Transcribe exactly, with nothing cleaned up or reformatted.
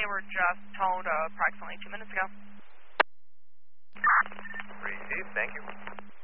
were just towed uh, approximately two minutes ago. Received, thank you.